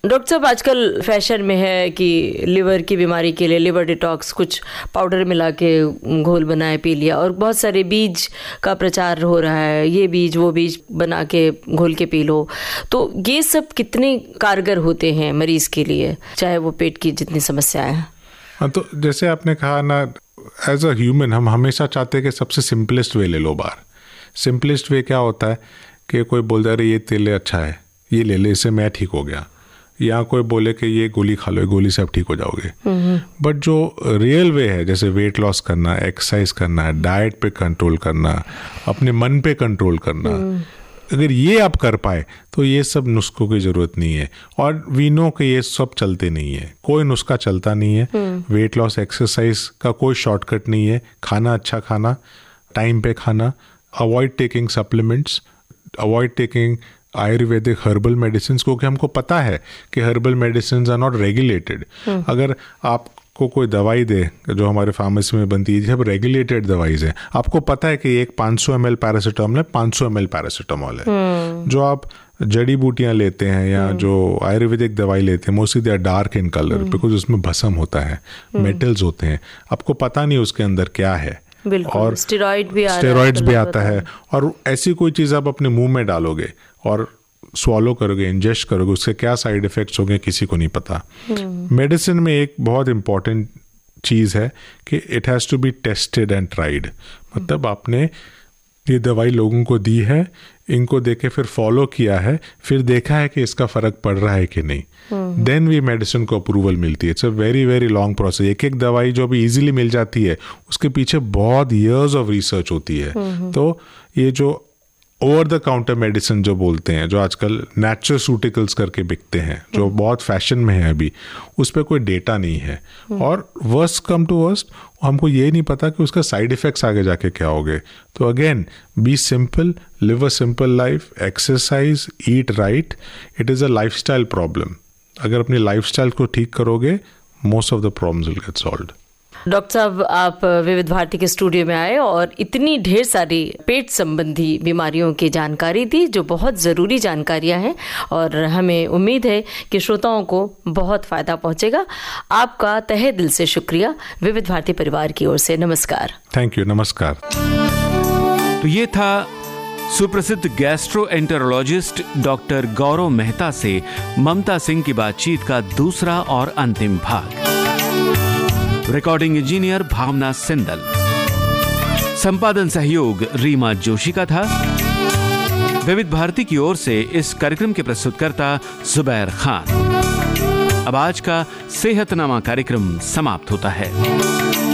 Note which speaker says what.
Speaker 1: Doctor साहब, आजकल fashion में है कि लिवर की बीमारी के लिए लिवर डिटॉक्स, कुछ पाउडर मिला के घोल बनाए पी लिया, और बहुत सारे बीज का प्रचार हो रहा है, ये बीज वो बीज बना के घोल के पी लो। तो ये सब कितने कारगर होते हैं मरीज के लिए, चाहे वो पेट की जितनी समस्याएं हैं?
Speaker 2: हाँ, तो जैसे आपने कहा ना, एज अ ह्यूमन हम हमेशा चाहते हैं कि सबसे सिंपलेस्ट वे ले लो बाहर। सिंपलेस्ट वे क्या होता है कि कोई बोल दे अरे ये तेल अच्छा है, ये ले ले, इससे मैं ठीक हो गया, या कोई बोले कि ये गोली खा लो, ये गोली से आप ठीक हो जाओगे। बट जो रियल वे है, जैसे वेट लॉस करना, एक्सरसाइज करना, डाइट पे कंट्रोल करना, अपने मन पे कंट्रोल करना, अगर ये आप कर पाए तो ये सब नुस्खों की ज़रूरत नहीं है। और वी नो कि ये सब चलते नहीं है, कोई नुस्खा चलता नहीं है। वेट लॉस एक्सरसाइज का कोई शॉर्टकट नहीं है। खाना अच्छा खाना, टाइम पे खाना, avoid taking supplements, avoid taking Ayurvedic herbal medicine, क्योंकि हमको पता है कि herbal medicine are not regulated. अगर आपको कोई दवाई दे जो हमारे फार्मेसी में बनती है, जब रेगुलेटेड दवाइज है, आपको पता है कि एक 500 ml पैरासीटामोल है, 500 ml पैरासीटामोल है। जो आप जड़ी बूटियां लेते हैं या जो आयुर्वेदिक दवाई लेते हैं, mostly they are dark in colour, because उसमें भस्म होता है, मेटल्स होते हैं, आपको पता नहीं उसके अंदर क्या है।
Speaker 1: और स्टेरॉइड्स भी
Speaker 2: आता है। और ऐसी कोई चीज़ आप अपने मुंह में डालोगे और स्वॉलो करोगे, इंजेस्ट करोगे, उसके क्या साइड इफ़ेक्ट्स होंगे किसी को नहीं पता। मेडिसिन में एक बहुत इम्पॉर्टेंट चीज़ है कि it has to be tested and tried. मतलब आपने ये दवाई लोगों को दी है, इनको देके फिर फॉलो किया है, फिर देखा है कि इसका फ़र्क पड़ रहा है कि नहीं, देन भी मेडिसिन को अप्रूवल मिलती है। It's a very very long process. एक एक दवाई जो अभी इजीली मिल जाती है, उसके पीछे बहुत ईयर्स ऑफ रिसर्च होती है। तो ये जो ओवर द काउंटर मेडिसिन जो बोलते हैं, जो आजकल नेचुरसूटिकल्स करके बिकते हैं, जो बहुत फैशन में है अभी, उस पर कोई डेटा नहीं है। और वर्स्ट कम टू वर्स्ट, हमको ये नहीं पता कि उसका साइड इफ़ेक्ट्स आगे जाके क्या होंगे। तो again, B simple, live a simple life, exercise, eat right. It is a lifestyle problem. अगर अपनी लाइफस्टाइल को ठीक करोगे, most of the problems will get solved.
Speaker 1: Doctor साहब, आप विविध भारती के स्टूडियो में आए और इतनी ढेर सारी पेट संबंधी बीमारियों की जानकारी दी, जो बहुत ज़रूरी जानकारियां हैं, और हमें उम्मीद है कि श्रोताओं को बहुत फ़ायदा पहुंचेगा। आपका तहे दिल से शुक्रिया विविध भारती परिवार की ओर से। नमस्कार।
Speaker 2: Thank you. नमस्कार।
Speaker 3: तो ये था सुप्रसिद्ध गैस्ट्रोएंटेरोलॉजिस्ट डॉक्टर गौरव मेहता से ममता सिंह की बातचीत का दूसरा और अंतिम भाग। रिकॉर्डिंग इंजीनियर भावना सिंदल, संपादन सहयोग रीमा जोशी का था। विविध भारती की ओर से इस कार्यक्रम के प्रस्तुतकर्ता जुबैर खान। अब आज का सेहतनामा कार्यक्रम समाप्त होता है।